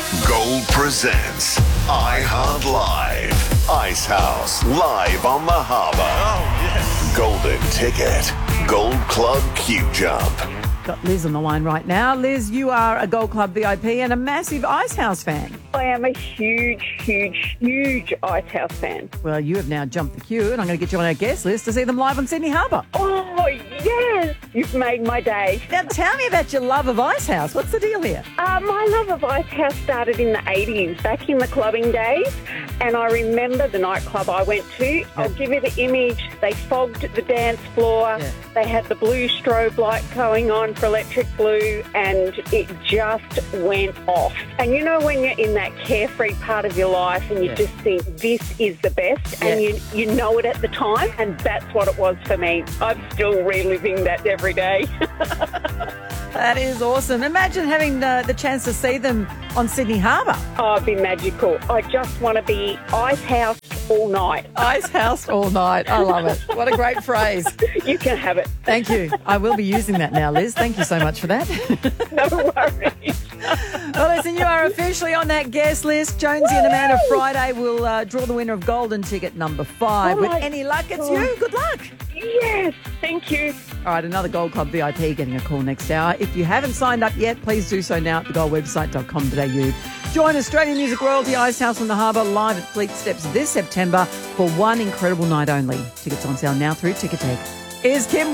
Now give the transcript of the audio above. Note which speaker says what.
Speaker 1: Gold presents iHeart Live. Ice House live on the harbour.
Speaker 2: Oh, yes.
Speaker 1: Golden ticket. Gold Club Q Jump.
Speaker 3: Got Liz on the line right now. Liz, you are a Gold Club VIP and a massive Ice House fan.
Speaker 4: I am a huge Ice House fan.
Speaker 3: Well, you have now jumped the queue and I'm going to get you on our guest list to see them live on Sydney Harbour.
Speaker 4: Oh, yes! You've made my day.
Speaker 3: Now, tell me about your love of Ice House. What's the deal here?
Speaker 4: My love of Ice House started in the 80s, back in the clubbing days. And I remember the nightclub I went to. I'll give you the image. They fogged the dance floor.
Speaker 3: Yeah.
Speaker 4: They had the blue strobe light going on for Electric Blue, and it just went off. And you know when you're in that carefree part of your life and you just think this is the best, and you know it at the time, and that's what it was for me. I'm still reliving that every day.
Speaker 3: That is awesome. Imagine having the chance to see them on Sydney Harbour.
Speaker 4: Oh, it'd be magical. I just want to be Ice House all night.
Speaker 3: Ice House all night. I love it. What a great phrase.
Speaker 4: You can have it.
Speaker 3: Thank you. I will be using that now, Liz. Thank you so much for that.
Speaker 4: No worries.
Speaker 3: Well, listen, you are officially on that guest list. Jonesy and Amanda Friday will draw the winner of golden ticket number 5.
Speaker 4: Oh
Speaker 3: With
Speaker 4: my
Speaker 3: any luck, it's
Speaker 4: God.
Speaker 3: you. Good luck.
Speaker 4: Yes, thank you.
Speaker 3: All right, another Gold Club VIP getting a call next hour. If you haven't signed up yet, please do so now at thegoldwebsite.com.au. Join Australian Music Royalty Ice House on the Harbour live at Fleet Steps this September for one incredible night only. Tickets on sale now through Ticketek. Here's Kim